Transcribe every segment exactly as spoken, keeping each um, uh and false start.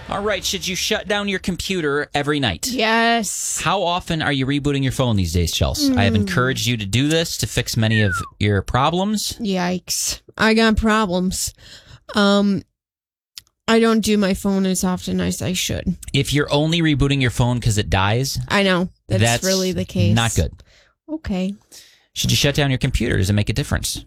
All right, should you shut down your computer every night? Yes. How often are you rebooting your phone these days, Chelsea? Mm. I have encouraged you to do this to fix many of your problems. Yikes. I got problems. Um, I don't do my phone as often as I should. If you're only rebooting your phone because it dies... I know. That's, that's really the case. Not good. Okay. Should you shut down your computer? Does it make a difference?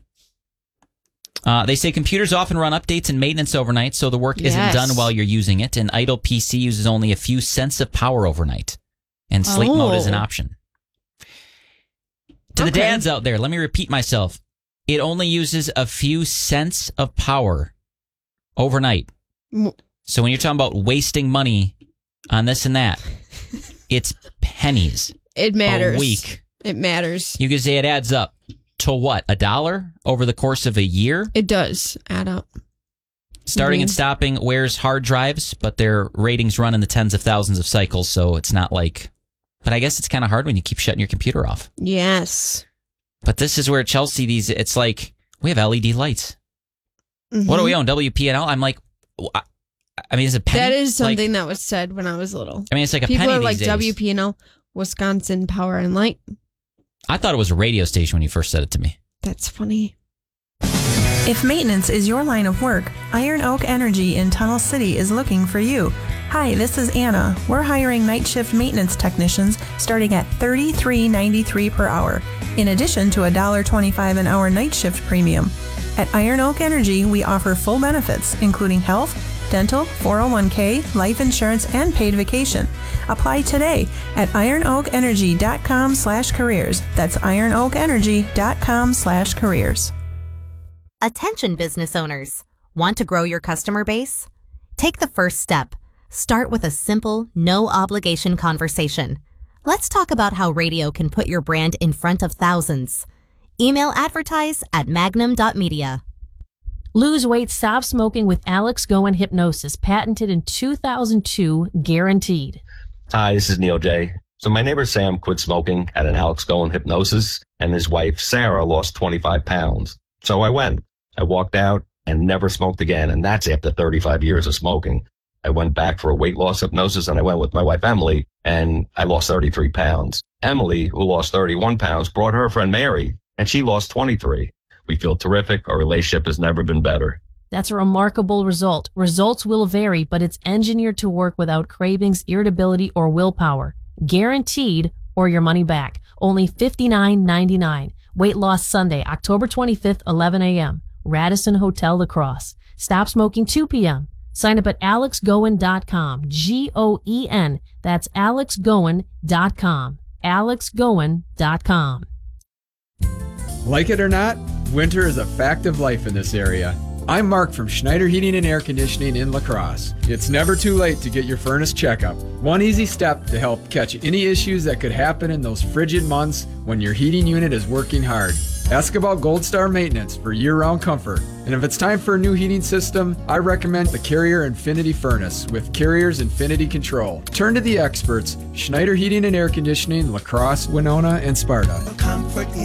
Uh, they say computers often run updates and maintenance overnight, so the work yes. isn't done while you're using it. An idle P C uses only a few cents of power overnight, and sleep oh. mode is an option. To okay. the dads out there, let me repeat myself. It only uses a few cents of power overnight. So when you're talking about wasting money on this and that, it's pennies. It matters. A week. It matters. You could say it adds up. To what? A dollar over the course of a year? It does add up. Starting mm-hmm. and stopping wears hard drives, but their ratings run in the tens of thousands of cycles, so it's not like... But I guess it's kind of hard when you keep shutting your computer off. Yes. But this is where Chelsea, these it's like, we have L E D lights. Mm-hmm. What do we own? W P N L? I'm like, I mean, is it penny? That is something like, that was said when I was little. I mean, it's like a People penny are these like days. W P N L, Wisconsin Power and Light. I thought it was a radio station when you first said it to me. That's funny. If maintenance is your line of work, Iron Oak Energy in Tunnel City is looking for you. Hi, this is Anna. We're hiring night shift maintenance technicians starting at thirty-three ninety-three per hour, in addition to one dollar twenty-five an hour night shift premium. At Iron Oak Energy, we offer full benefits, including health, dental, four oh one k, life insurance, and paid vacation. Apply today at ironoakenergy.com slash careers. That's ironoakenergy.com slash careers. Attention business owners. Want to grow your customer base? Take the first step. Start with a simple, no-obligation conversation. Let's talk about how radio can put your brand in front of thousands. Email advertise at magnum dot media. Lose weight, stop smoking with Alex Goen Hypnosis, patented in two thousand two, guaranteed. Hi, this is Neil J. So my neighbor Sam quit smoking at an Alex Goen Hypnosis, and his wife Sarah lost twenty-five pounds. So I went. I walked out and never smoked again, and that's after thirty-five years of smoking. I went back for a weight loss hypnosis, and I went with my wife Emily, and I lost thirty-three pounds. Emily, who lost thirty-one pounds, brought her friend Mary, and she lost twenty-three. We feel terrific. Our relationship has never been better. That's a remarkable result. Results will vary, but it's engineered to work without cravings, irritability, or willpower. Guaranteed, or your money back. Only fifty-nine ninety-nine. Weight Loss Sunday, October twenty-fifth, eleven a.m. Radisson Hotel La Crosse. Stop smoking two p.m. Sign up at alex goen dot com. G O E N. That's alex goen dot com. alex goen dot com. Like it or not, winter is a fact of life in this area. I'm Mark from Schneider Heating and Air Conditioning in La Crosse. It's never too late to get your furnace checkup. One easy step to help catch any issues that could happen in those frigid months when your heating unit is working hard. Ask about Gold Star Maintenance for year-round comfort. And if it's time for a new heating system, I recommend the Carrier Infinity Furnace with Carrier's Infinity Control. Turn to the experts, Schneider Heating and Air Conditioning, La Crosse, Winona, and Sparta.